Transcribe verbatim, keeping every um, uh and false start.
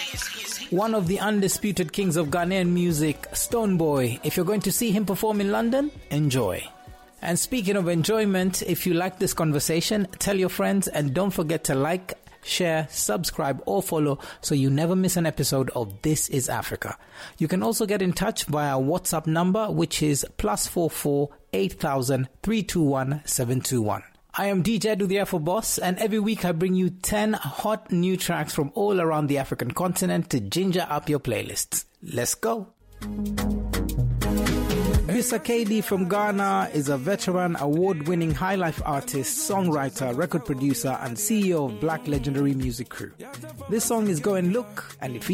One of the undisputed kings of Ghanaian music, Stonebwoy. If you're going to see him perform in London, enjoy. And speaking of enjoyment, if you like this conversation, tell your friends and don't forget to like, share, subscribe or follow so you never miss an episode of This is Africa. You can also get in touch via our WhatsApp number, which is plus four four eight thousand three two one seven two one. I am D J Edu the Afro Boss, and every week I bring you ten hot new tracks from all around the African continent to ginger up your playlists. Let's go. Mister K D from Ghana is a veteran, award-winning high-life artist, songwriter, record producer, and C E O of Black Legendary Music Crew. This song is Go and Look, and it features